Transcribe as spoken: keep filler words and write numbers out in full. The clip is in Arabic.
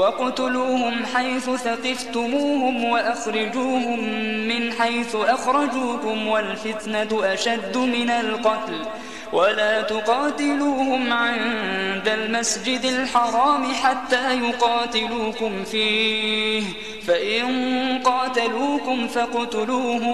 وَاقْتُلُوهُمْ حَيْثُ ثَقِفْتُمُوهُمْ وَأَخْرِجُوهُمْ مِنْ حَيْثُ أَخْرَجُوكُمْ وَالْفِتْنَةُ أَشَدُّ مِنَ الْقَتْلِ وَلَا تُقَاتِلُوهُمْ عِندَ الْمَسْجِدِ الْحَرَامِ حَتَّى يُقَاتِلُوكُمْ فِيهِ ۖ فَإِن قَاتَلُوكُمْ فَاقْتُلُوهُمْ